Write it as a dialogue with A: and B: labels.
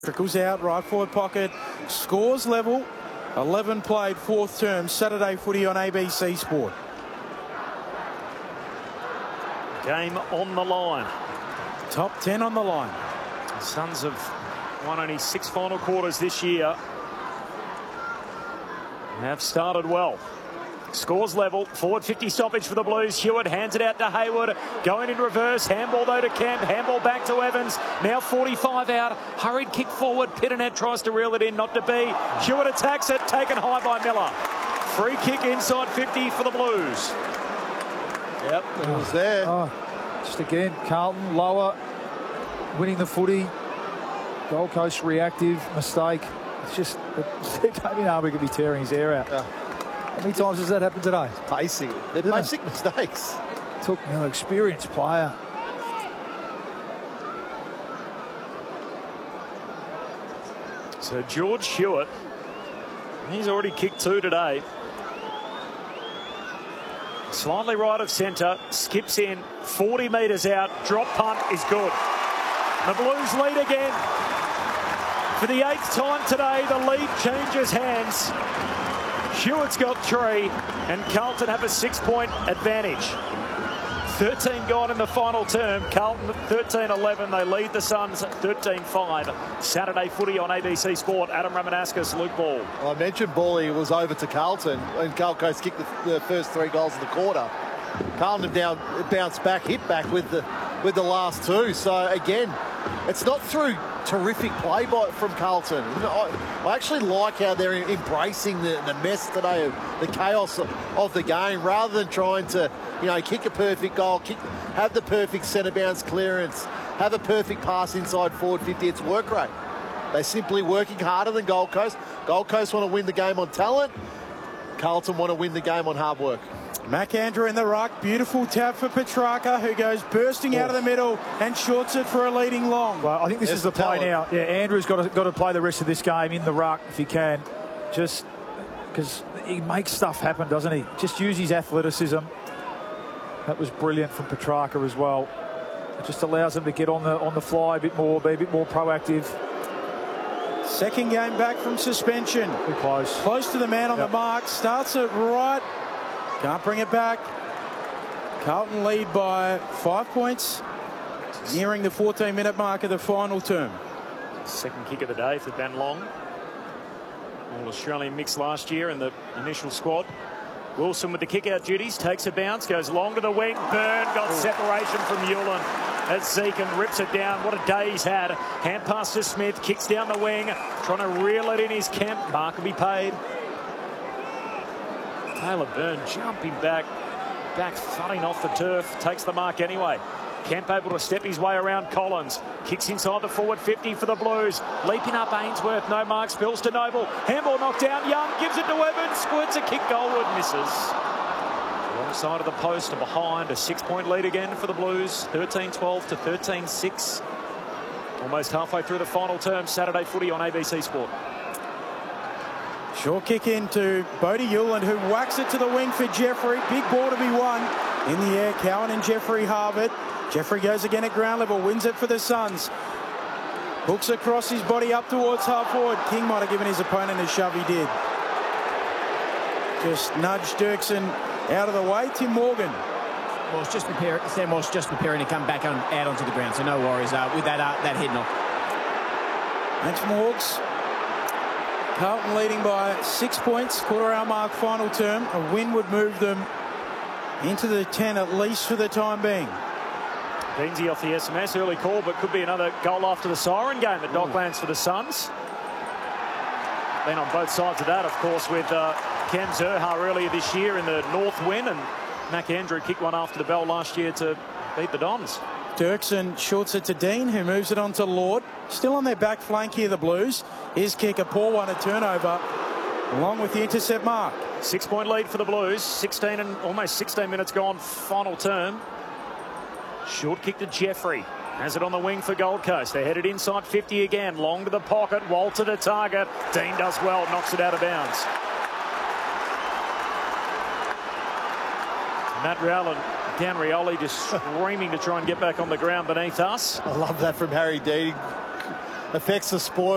A: Trickles out, right forward pocket, scores level, 11 played, fourth term, Saturday footy on ABC Sport.
B: Game on the line.
A: Top 10 on the line.
B: The Suns have won only 6 final quarters this year. Have started well. Scores level. Forward 50 stoppage for the Blues. Hewitt hands it out to Hayward. Going in reverse. Handball though to Kemp. Handball back to Evans. Now 45 out. Hurried kick forward. Pittonet tries to reel it in. Not to be. Hewitt attacks it. Taken high by Miller. Free kick inside 50 for the Blues.
C: Yep, it was there.
D: Just again, Carlton lower, winning the footy. Gold Coast reactive, mistake. It's just, Damien Hardwick could be tearing his hair out.
C: Yeah.
D: How many times has that happened today?
C: Basic. They're basic mistakes.
D: Took an experienced player.
B: So George Hewitt, he's already kicked 2 today. Slightly right of centre, skips in, 40 metres out, drop punt is good. The Blues lead again. For the 8th time today, the lead changes hands. Hewitt's got 3, and Carlton have a 6-point advantage. 13 gone in the final term. Carlton 13-11. They lead the Suns 13-5. Saturday footy on ABC Sport. Adam Ramanaskas, Luke Ball.
C: Well, I mentioned Bally was over to Carlton, and Gold Coast kicked the first 3 goals of the quarter. Carlton have bounced back, hit back with the last 2. So again, it's not through terrific play from Carlton. I actually like how they're embracing the mess today, the chaos of the game, rather than trying to, kick a perfect goal, have the perfect centre bounce clearance, have a perfect pass inside forward 50. It's work rate. They're simply working harder than Gold Coast. Gold Coast want to win the game on talent. Carlton want to win the game on hard work.
A: McAndrew in the ruck, beautiful tap for Petrarca, who goes bursting out of the middle and shorts it for a leading long.
D: Well, I think this is the play now. Yeah, Andrew's got to play the rest of this game in the ruck if he can, just because he makes stuff happen, doesn't he? Just use his athleticism. That was brilliant from Petrarca as well. It just allows him to get on the fly a bit more, be a bit more proactive.
A: Second game back from suspension.
D: Too close.
A: Close to the man on the mark. Starts it right. Can't bring it back. Carlton lead by 5 points, nearing the 14-minute mark of the final term.
B: Second kick of the day for Ben Long. All-Australian mix last year in the initial squad. Wilson with the kick-out duties, takes a bounce, goes long to the wing. Byrne got separation from Hewlin as Zeke and rips it down. What a day he's had. Hand pass to Smith, kicks down the wing, trying to reel it in his Kemp. Mark will be paid. Taylor Byrne jumping back thudding off the turf, takes the mark anyway. Kemp able to step his way around Collins. Kicks inside the forward 50 for the Blues. Leaping up Ainsworth, no mark, spills to Noble. Handball knocked down, Young gives it to Evans, squirts a kick goalward, misses. Wrong side of the post and behind, a 6-point lead again for the Blues. 13-12 to 13-6. Almost halfway through the final term, Saturday footy on ABC Sport.
A: Short kick into Bodie Hewlin, who whacks it to the wing for Jeffrey. Big ball to be won. In the air, Cowan and Jeffrey Harvard. Jeffrey goes again at ground level, wins it for the Suns. Hooks across his body up towards half forward. King might have given his opponent a shove, he did. Just nudged Dirksen out of the way. Tim Morgan.
E: Well, it's just Sam Walsh just preparing to come back out onto the ground, so no worries with that head knock.
A: Thanks, Morgs. Carlton leading by 6 points, quarter-hour mark, final term. A win would move them into the 10 at least for the time being.
B: Beansy off the SMS, early call, but could be another goal after the siren game at Docklands for the Suns. Been on both sides of that, of course, with Cam Zurhaar earlier this year in the North win, and McAndrew kicked one after the bell last year to beat the Dons.
A: Dirksen shorts it to Dean, who moves it on to Lord. Still on their back flank here, the Blues. His kick, a poor one, a turnover, along with the intercept mark.
B: 6-point lead for the Blues. 16 and almost 16 minutes gone, final term. Short kick to Jeffrey. Has it on the wing for Gold Coast. They're headed inside 50 again. Long to the pocket. Walter to target. Dean does well. Knocks it out of bounds. Matt Rowland Dan Rioli just screaming to try and get back on the ground beneath us.
C: I love that from Harry Dean. Affects the sport.